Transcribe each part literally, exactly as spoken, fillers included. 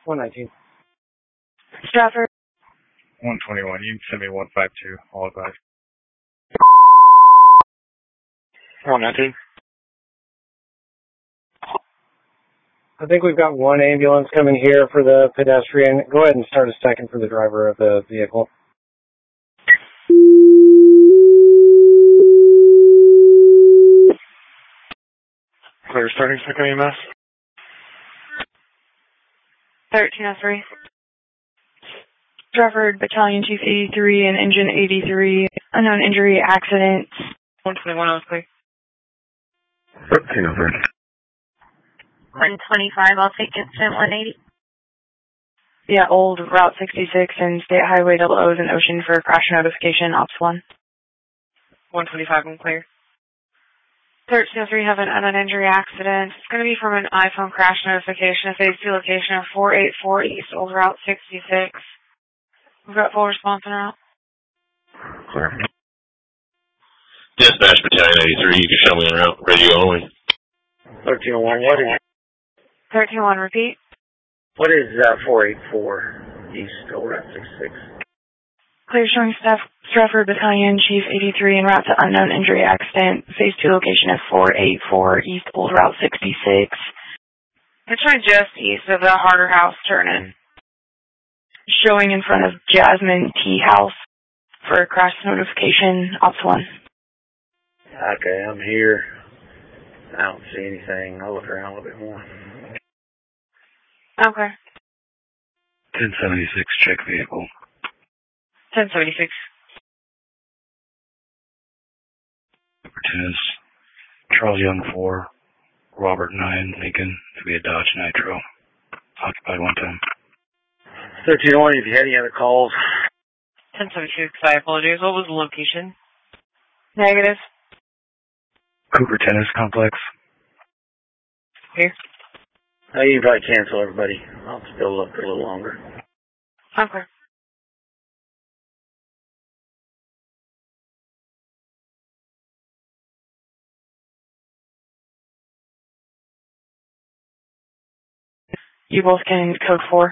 one nineteen. Stratford. one twenty-one. You can send me one five two. All advice. one nineteen. I think we've got one ambulance coming here for the pedestrian. Go ahead and start a second for the driver of the vehicle. Clear starting second E M S. thirteen oh three. Stratford, Battalion Chief eighty-three and Engine eighty-three. Unknown injury, accident. one twenty-one, I was clear. thirteen oh three. one twenty-five, I'll take incident one eighty. Yeah, old Route sixty-six and State Highway double O's in Ocean for crash notification, Ops one. one twenty-five, I'm clear. thirteen oh three, have an unknown injury accident. It's going to be from an iPhone crash notification. Phase two location of four eighty-four East Old Route sixty-six. We've got full response en route. Clear. Dispatch Battalion eighty-three, you can show me en route. Radio only. thirteen oh one, what is thirteen oh one, repeat. What is uh, four eighty-four East Old Route sixty-six? Clear showing staff, Stratford Battalion Chief eighty-three en route to unknown injury accident. Phase two location of four eighty-four East Old Route sixty-six. It's right just east of the Harder House turn-in. Showing in front of Jasmine Tea House for a crash notification, Ops one. Okay, I'm here. I don't see anything. I'll look around a little bit more. Okay. ten seventy-six, check vehicle. ten seventy-six. Tennis, Charles Young four, Robert nine, Lincoln, to be a Dodge Nitro. Occupied one ten. thirteen oh one, if you had any other calls. ten seventy-six, I apologize. What was the location? Negative. Cooper Tennis Complex. Here. Oh, you can probably cancel everybody. I'll still look for a little longer. Okay. You both can code four.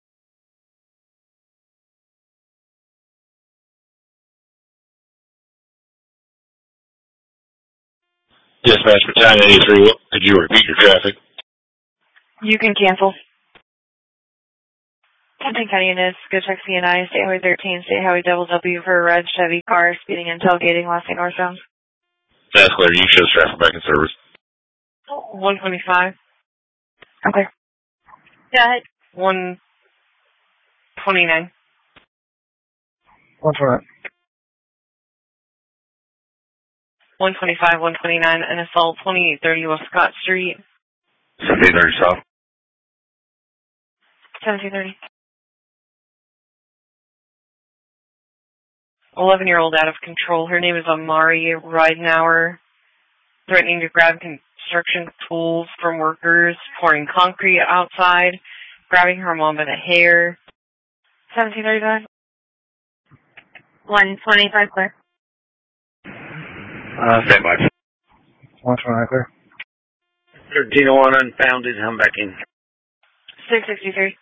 Dispatch Battalion eighty-three, what, could you repeat your traffic? You can cancel. Tempting County units, go check C N I, State Highway thirteen, State Highway double W for a red Chevy car speeding and tailgating last night northbound. That's clear. You show traffic back in service. one twenty-five. Okay. Go ahead. one twenty-nine. What's that? one twenty-five, one twenty-nine, an assault, twenty-eight thirty West Scott Street. seventeen thirty South. seventeen thirty. eleven-year-old out of control. Her name is Amari Ridenauer, threatening to grab construction tools from workers, pouring concrete outside, grabbing her mom by the hair. seventeen thirty-five. one twenty-five, clear. Uh, stand by. one twenty-nine, clear. thirteen oh one, unfounded, I'm back in. six sixty-three.